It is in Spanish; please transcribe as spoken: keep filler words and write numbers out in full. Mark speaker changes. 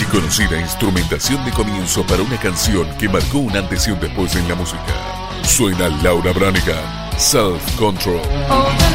Speaker 1: conocida instrumentación de comienzo para una canción que marcó un antes y un después en la música. Suena Laura Branigan, Self Control.